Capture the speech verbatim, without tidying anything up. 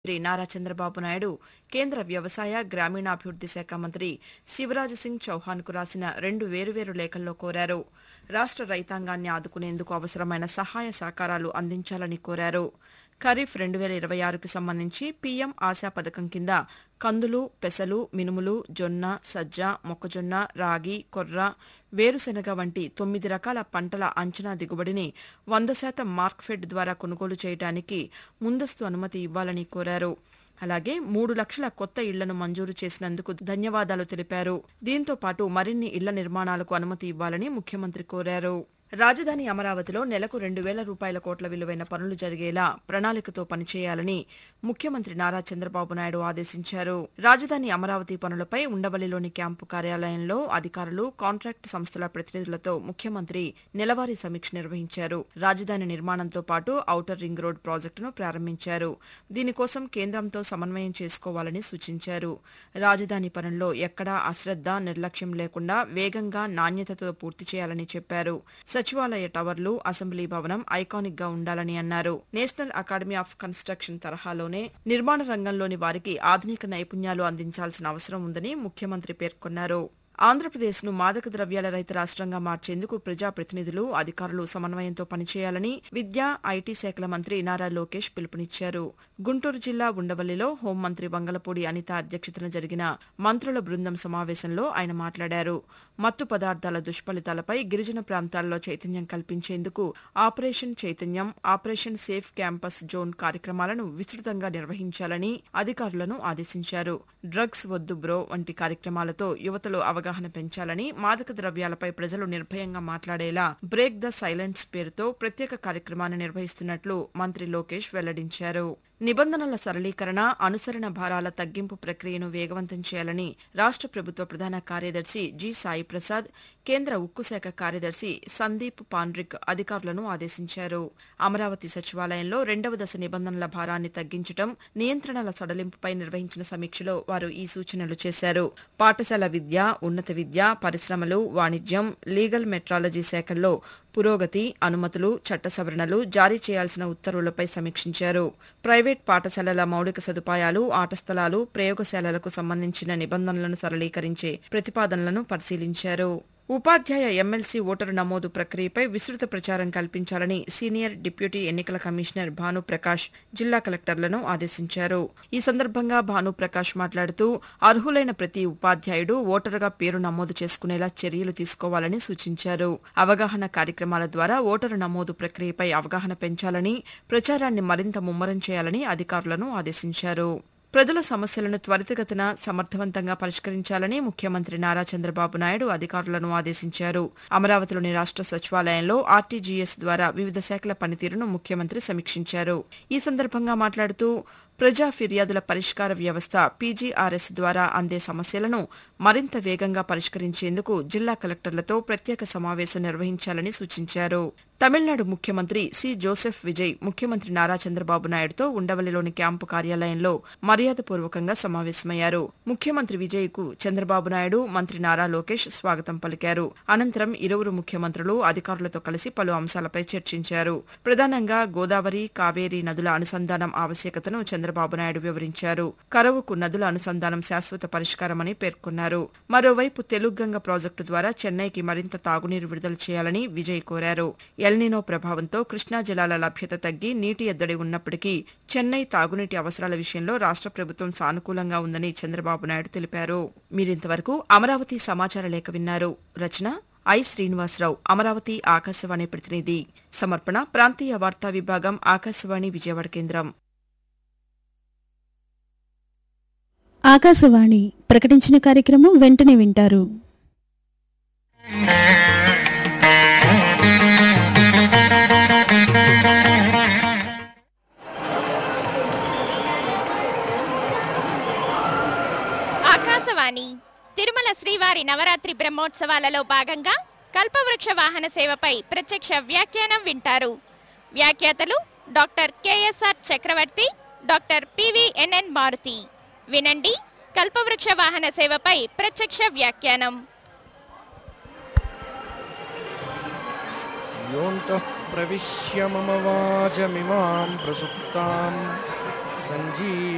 మంత్రి నారా చంద్రబాబు నాయుడు కేంద్ర వ్యవసాయ గ్రామీణాభివృద్ది శాఖ మంత్రి శివరాజ్ సింగ్ చౌహాన్కు రాసిన రెండు వేర్వేరు లేఖల్లో కోరారు. రాష్ట్ర రైతాంగాన్ని ఆదుకునేందుకు అవసరమైన సహాయ సహకారాలు అందించాలని కోరారు. ఖరీఫ్ రెండు వేల ఇరవై ఆరుకి సంబంధించి పీఎం ఆశా పథకం కింద కందులు, పెసలు, మినుములు, జొన్న, సజ్జ, మొక్కజొన్న, రాగి, కొర్ర, వేరుశెనగ వంటి తొమ్మిది రకాల పంటల అంచనా దిగుబడిని వంద శాతం మార్క్ఫెడ్ ద్వారా కొనుగోలు చేయడానికి ముందస్తు అనుమతి ఇవ్వాలని కోరారు. అలాగే మూడు లక్షల కొత్త ఇళ్లను మంజూరు చేసినందుకు ధన్యవాదాలు తెలిపారు. దీంతో పాటు మరిన్ని ఇళ్ల నిర్మాణాలకు అనుమతి ఇవ్వాలని ముఖ్యమంత్రి కోరారు. రాజధాని అమరావతిలో నెలకు రెండు వేల రూపాయల కోట్ల విలువైన పనులు జరిగేలా ప్రణాళికతో పనిచేయాలని ముఖ్యమంత్రి నారా చంద్రబాబు నాయుడు ఆదేశించారు. రాజధాని అమరావతి పనులపై ఉండవల్లిలోని క్యాంపు కార్యాలయంలో అధికారులు, కాంట్రాక్టు సంస్థల ప్రతినిధులతో ముఖ్యమంత్రి నెలవారీ సమీక్ష నిర్వహించారు. రాజధాని నిర్మాణంతో పాటు ఔటర్ రింగ్ రోడ్ ప్రాజెక్టును ప్రారంభించారు. దీనికోసం కేంద్రంతో సమన్వయం చేసుకోవాలని సూచించారు. రాజధాని పనుల్లో ఎక్కడా అశ్రద్ధ, నిర్లక్ష్యం లేకుండా వేగంగా, నాణ్యతతో పూర్తి చేయాలని చెప్పారు. సచివాలయ టవర్లు, అసెంబ్లీ భవనం ఐకానిక్ గా ఉండాలని అన్నారు. నేషనల్ అకాడమీ ఆఫ్ కన్స్ట్రక్షన్ తరహాలోనే నిర్మాణ రంగంలోని వారికి ఆధునిక నైపుణ్యాలు అందించాల్సిన అవసరం ఉందని ముఖ్యమంత్రి పేర్కొన్నారు. ఆంధ్రప్రదేశ్ను మాదక ద్రవ్యాల రహిత రాష్ట్రంగా మార్చేందుకు ప్రజాప్రతినిధులు, అధికారులు సమన్వయంతో పనిచేయాలని విద్యా, ఐటీ శాఖల మంత్రి నారా లోకేష్ పిలుపునిచ్చారు. గుంటూరు జిల్లా ఉండవల్లిలో హోంమంత్రి వంగలపూడి అనిత అధ్యక్షతన జరిగిన మంత్రుల బృందం సమావేశంలో ఆయన మాట్లాడారు. మత్తు పదార్థాల దుష్ఫలితాలపై గిరిజన ప్రాంతాల్లో చైతన్యం కల్పించేందుకు ఆపరేషన్ చైతన్యం, ఆపరేషన్ సేఫ్ క్యాంపస్ జోన్ కార్యక్రమాలను విస్తృతంగా నిర్వహించాలని అధికారులను ఆదేశించారు. డ్రగ్స్ వద్దు బ్రో వంటి కార్యక్రమాలతో యువతలో అవగాహన పెంచాలని, మాదక ద్రవ్యాలపై ప్రజలు నిర్భయంగా మాట్లాడేలా బ్రేక్ ద సైలెన్స్ పేరుతో ప్రత్యేక కార్యక్రమాన్ని నిర్వహిస్తున్నట్లు మంత్రి లోకేష్ వెల్లడించారు. నిబంధనల సరళీకరణ, అనుసరణ భారాల తగ్గింపు ప్రక్రియను వేగవంతం చేయాలని రాష్ట్ర ప్రభుత్వ ప్రధాన కార్యదర్శి జి సాయి ప్రసాద్, కేంద్ర ఉక్కు శాఖ కార్యదర్శి సందీప్ పాండ్రిక్ అధికారులను ఆదేశించారు. అమరావతి సచివాలయంలో రెండవ దశ నిబంధనల భారాన్ని తగ్గించడం, నియంత్రణల సడలింపుపై నిర్వహించిన సమీక్షలో వారు ఈ సూచనలు చేశారు. పాఠశాల విద్య, ఉన్నత విద్య, పరిశ్రమలు, వాణిజ్యం, లీగల్ మెట్రాలజీ శాఖల్లో పురోగతి, అనుమతులు, చట్ట సవరణలు, జారీ చేయాల్సిన ఉత్తర్వులపై సమీక్షించారు. ప్రైవేట్ పాఠశాలల మౌలిక సదుపాయాలు, ఆట స్థలాలు, ప్రయోగశాలలకు సంబంధించిన నిబంధనలను సరళీకరించే ప్రతిపాదనలను పరిశీలించారు. ఉపాధ్యాయ ఎమ్మెల్సీ ఓటరు నమోదు ప్రక్రియపై విస్తృత ప్రచారం కల్పించాలని సీనియర్ డిప్యూటీ ఎన్నికల కమిషనర్ భానుప్రకాష్ జిల్లా కలెక్టర్లను ఆదేశించారు. ఈ సందర్భంగా భానుప్రకాష్ మాట్లాడుతూ అర్హులైన ప్రతి ఉపాధ్యాయుడు ఓటరుగా పేరు నమోదు చేసుకునేలా చర్యలు తీసుకోవాలని సూచించారు. అవగాహన కార్యక్రమాల ద్వారా ఓటరు నమోదు ప్రక్రియపై అవగాహన పెంచాలని, ప్రచారాన్ని మరింత ముమ్మరం చేయాలని అధికారులను ఆదేశించారు. ప్రజల సమస్యలను త్వరితగతిన సమర్థవంతంగా పరిష్కరించాలని ముఖ్యమంత్రి నారా చంద్రబాబు నాయుడు అధికారులను ఆదేశించారు. అమరావతిలోని రాష్ట్ర సచివాలయంలో ఆర్టీజీఎస్ ద్వారా వివిధ శాఖల పనితీరును ముఖ్యమంత్రి సమీక్షించారు. ఈ సందర్భంగా మాట్లాడుతూ ప్రజా ఫిర్యాదుల పరిష్కార వ్యవస్థ పీజీఆర్ఎస్ ద్వారా అందే సమస్యలను మరింత వేగంగా పరిష్కరించేందుకు జిల్లా కలెక్టర్లతో ప్రత్యేక సమావేశం నిర్వహించాలని సూచించారు. తమిళనాడు ముఖ్యమంత్రి సి జోసెఫ్ విజయ్ ముఖ్యమంత్రి నారా చంద్రబాబు నాయుడుతో ఉండవల్లిలోని క్యాంపు కార్యాలయంలో మర్యాదపూర్వకంగా సమావేశమయ్యారు. ముఖ్యమంత్రి విజయ్కు చంద్రబాబు నాయుడు, మంత్రి నారా లోకేష్ స్వాగతం పలికారు. అనంతరం ఇరువురు ముఖ్యమంత్రులు అధికారులతో కలిసి పలు అంశాలపై చర్చించారు. ప్రధానంగా గోదావరి, కావేరీ నదుల అనుసంధానం ఆవశ్యకతను చంద్రబాబు నాయుడు వివరించారు. కరవుకు నదుల అనుసంధానం శాశ్వత పరిష్కారమని పేర్కొన్నారు. మరోవైపు తెలుగంగ ప్రాజెక్టు ద్వారా చెన్నైకి మరింత తాగునీరు విడుదల చేయాలని విజయ్ కోరారు. ఎల్నినో ప్రభావంతో కృష్ణా జలాల లభ్యత తగ్గి నీటి ఎద్దడి ఉన్నప్పటికీ చెన్నై తాగునీటి అవసరాల విషయంలో రాష్ట్ర ప్రభుత్వం సానుకూలంగా ఉందని చంద్రబాబు నాయుడు తెలిపారు. మీరింతవరకు అమరావతి సమాచార లేఖ విన్నారు. రచన ఐ శ్రీనివాసరావు, అమరావతి ఆకాశవాణి ప్రతినిధి. సమర్పణ ప్రాంతీయ వార్తా విభాగం, ఆకాశవాణి విజయవాడ కేంద్రం. ఆకాశవాణి ప్రకటించిన కార్యక్రమం వెంటనే వింటారు. ఆకాశవాణి తిరుమల శ్రీవారి నవరాత్రి బ్రహ్మోత్సవాలలో భాగంగా కల్పవృక్ష వాహన సేవపై ప్రత్యక్ష వ్యాఖ్యానం వింటారు. వ్యాఖ్యాతలు డాక్టర్ కెఎస్ఆర్ చక్రవర్తి, డాక్టర్ పివిఎన్ఎన్ మారుతి. వినండి కల్పవృక్ష వాహన సేవపై ప్రత్యక్ష వ్యాఖ్యానం. యోంతః ప్రవిశ్య మమ వాచమిమాం ప్రసుప్తాం సంజీ